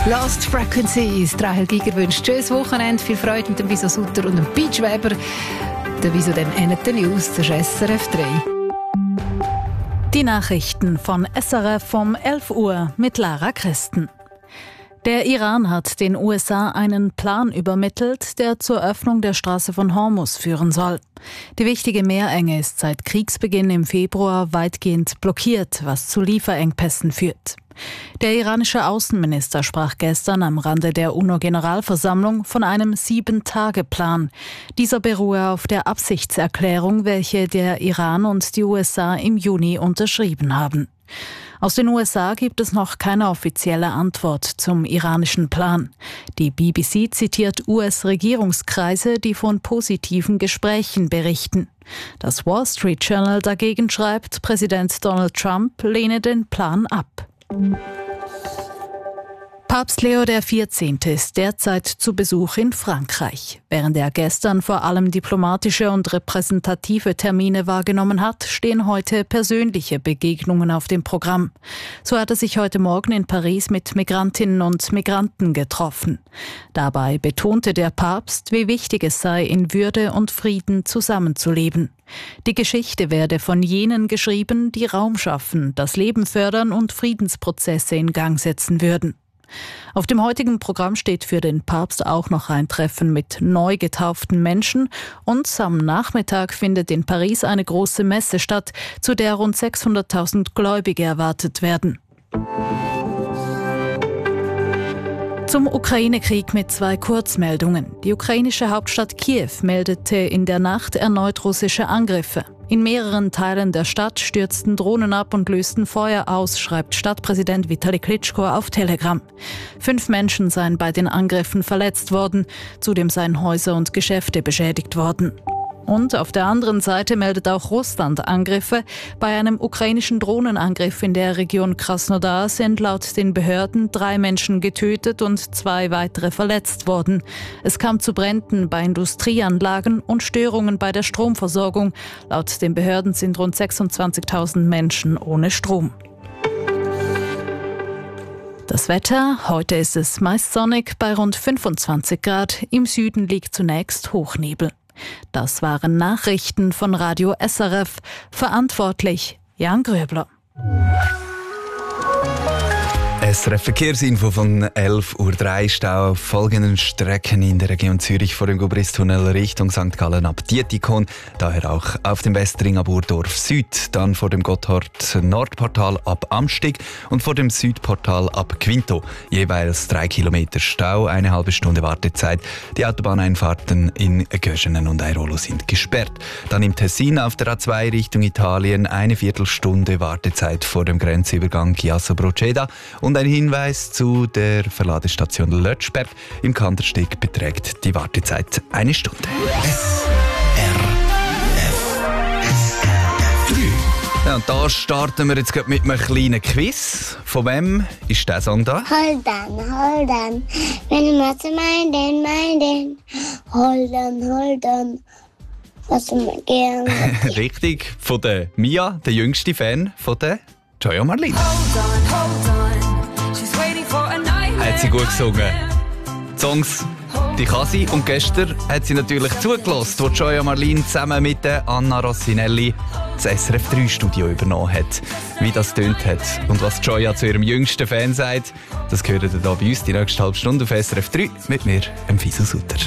Lost Frequencies. Rahel Giger wünscht schönes Wochenende, viel Freude mit dem Wieso Sutter und dem Beach Weber. Der Wieso dann endet die News, das ist SRF 3. Die Nachrichten von SRF um 11 Uhr mit Lara Christen. Der Iran hat den USA einen Plan übermittelt, der zur Öffnung der Straße von Hormuz führen soll. Die wichtige Meerenge ist seit Kriegsbeginn im Februar weitgehend blockiert, was zu Lieferengpässen führt. Der iranische Außenminister sprach gestern am Rande der UNO-Generalversammlung von einem 7-Tage-Plan. Dieser beruhe auf der Absichtserklärung, welche der Iran und die USA im Juni unterschrieben haben. Aus den USA gibt es noch keine offizielle Antwort zum iranischen Plan. Die BBC zitiert US-Regierungskreise, die von positiven Gesprächen berichten. Das Wall Street Journal dagegen schreibt, Präsident Donald Trump lehne den Plan ab. Papst Leo XIV. Ist derzeit zu Besuch in Frankreich. Während er gestern vor allem diplomatische und repräsentative Termine wahrgenommen hat, stehen heute persönliche Begegnungen auf dem Programm. So hat er sich heute Morgen in Paris mit Migrantinnen und Migranten getroffen. Dabei betonte der Papst, wie wichtig es sei, in Würde und Frieden zusammenzuleben. Die Geschichte werde von jenen geschrieben, die Raum schaffen, das Leben fördern und Friedensprozesse in Gang setzen würden. Auf dem heutigen Programm steht für den Papst auch noch ein Treffen mit neu getauften Menschen und am Nachmittag findet in Paris eine große Messe statt, zu der rund 600.000 Gläubige erwartet werden. Zum Ukraine-Krieg mit 2 Kurzmeldungen. Die ukrainische Hauptstadt Kiew meldete in der Nacht erneut russische Angriffe. In mehreren Teilen der Stadt stürzten Drohnen ab und lösten Feuer aus, schreibt Stadtpräsident Vitali Klitschko auf Telegram. 5 Menschen seien bei den Angriffen verletzt worden. Zudem seien Häuser und Geschäfte beschädigt worden. Und auf der anderen Seite meldet auch Russland Angriffe. Bei einem ukrainischen Drohnenangriff in der Region Krasnodar sind laut den Behörden 3 Menschen getötet und 2 weitere verletzt worden. Es kam zu Bränden bei Industrieanlagen und Störungen bei der Stromversorgung. Laut den Behörden sind rund 26.000 Menschen ohne Strom. Das Wetter: Heute ist es meist sonnig bei rund 25 Grad. Im Süden liegt zunächst Hochnebel. Das waren Nachrichten von Radio SRF. Verantwortlich Jan Gröbler. SRF Verkehrsinfo von 11.03 Uhr. Stau auf folgenden Strecken in der Region Zürich vor dem Gubristunnel Richtung St. Gallen ab Dietikon. Daher auch auf dem Westring ab Urdorf Süd. Dann vor dem Gotthard-Nordportal ab Amstig und vor dem Südportal ab Quinto. Jeweils 3 Kilometer Stau, eine halbe Stunde Wartezeit. Die Autobahneinfahrten in Göschenen und Airolo sind gesperrt. Dann im Tessin auf der A2 Richtung Italien eine Viertelstunde Wartezeit vor dem Grenzübergang Chiasso Proceda. Und ein Hinweis zu der Verladestation Lötschberg. Im Kandersteg beträgt die Wartezeit 1 Stunde. SRF 3. Ja, und da starten wir jetzt mit einem kleinen Quiz. Von wem ist der Song da? Hold on. Wenn du was meinen. Hold on. Was du mir gerne. Richtig, von der Mia, der jüngste Fan von der Joya Marlin. Hat sie gut gesungen. Die Songs, die kann sie. Und gestern hat sie natürlich zugelassen, wo Joya Marlin zusammen mit der Anna Rossinelli das SRF 3 Studio übernommen hat. Wie das tönt hat und was Joya zu ihrem jüngsten Fan sagt, das gehört ihr hier bei uns die nächste halbe Stunde auf SRF 3 mit mir, dem Wieso Sutter.